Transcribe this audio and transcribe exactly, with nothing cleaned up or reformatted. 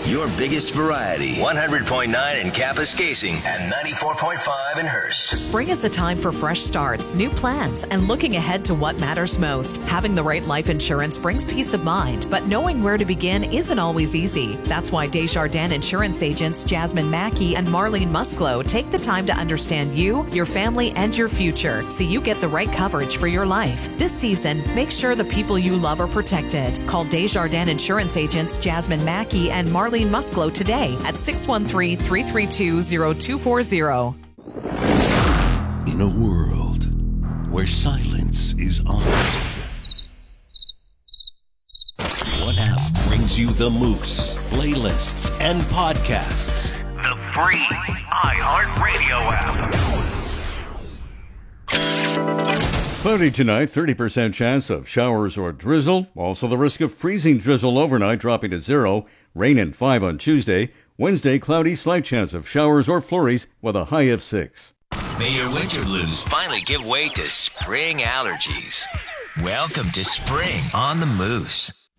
Your biggest variety. one hundred point nine in Kapuskasing and ninety-four point five in Hearst. Spring is a time for fresh starts, new plans, and looking ahead to what matters most. Having the right life insurance brings peace of mind, but knowing where to begin isn't always easy. That's why Desjardins Insurance agents Jasmine Mackey and Marlene Musclo take the time to understand you, your family, and your future so you get the right coverage for your life. This season, make sure the people you love are protected. Call Desjardins Insurance agents Jasmine Mackey and Marlene Musclo today at six one three, three three two, zero two four zero. In a world where silence is honored, what app brings you the Moose, playlists, and podcasts? The free iHeartRadio app. Cloudy tonight, thirty percent chance of showers or drizzle. Also the risk of freezing drizzle overnight dropping to zero. Rain and five on Tuesday. Wednesday, cloudy, slight chance of showers or flurries with a high of six. May your winter blues finally give way to spring allergies. Welcome to spring on the Moose.